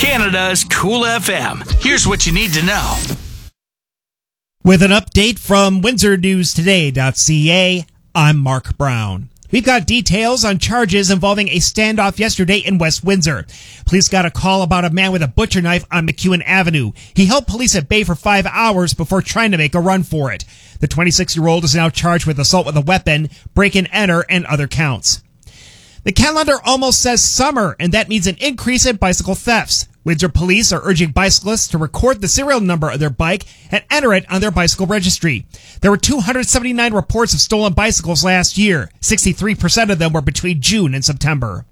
Canada's Cool FM. Here's what you need to know. With an update from WindsorNewsToday.ca, I'm Mark Brown. We've got details on charges involving a standoff yesterday in West Windsor. Police got a call about a man with a butcher knife on McEwen Avenue. He held police at bay for 5 hours before trying to make a run for it. The 26-year-old is now charged with assault with a weapon, break-and-enter, and other counts. The calendar almost says summer, and that means an increase in bicycle thefts. Windsor police are urging bicyclists to record the serial number of their bike and enter it on their bicycle registry. There were 279 reports of stolen bicycles last year. 63% of them were between June and September.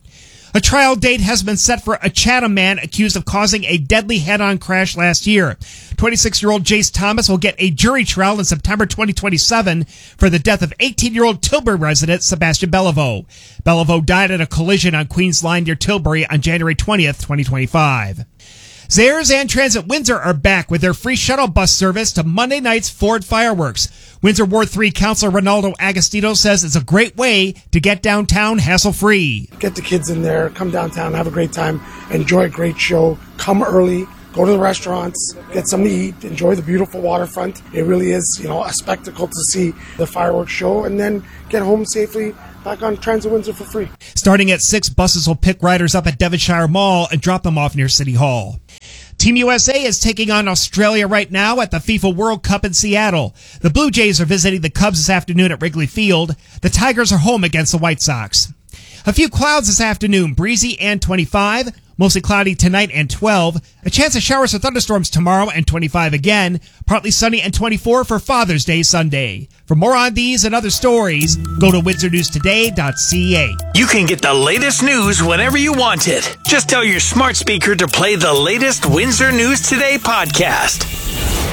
A trial date has been set for a Chatham man accused of causing a deadly head-on crash last year. 26-year-old Jace Thomas will get a jury trial in September 2027 for the death of 18-year-old Tilbury resident Sebastian Beliveau. Beliveau died in a collision on Queens Line near Tilbury on January 20th, 2025. Zayres and Transit Windsor are back with their free shuttle bus service to Monday night's Ford fireworks. Windsor Ward 3 Councilor Ronaldo Agostino says it's a great way to get downtown hassle-free. Get the kids in there, come downtown, have a great time, enjoy a great show, come early, go to the restaurants, get something to eat, enjoy the beautiful waterfront. It really is, a spectacle to see the fireworks show, and then get home safely back on Transit Windsor for free. Starting at 6, buses will pick riders up at Devonshire Mall and drop them off near City Hall. Team USA is taking on Australia right now at the FIFA World Cup in Seattle. The Blue Jays are visiting the Cubs this afternoon at Wrigley Field. The Tigers are home against the White Sox. A few clouds this afternoon, breezy and 25. Mostly cloudy tonight and 12. A chance of showers or thunderstorms tomorrow and 25 again. Partly sunny and 24 for Father's Day Sunday. For more on these and other stories, go to WindsorNewsToday.ca. You can get the latest news whenever you want it. Just tell your smart speaker to play the latest Windsor News Today podcast.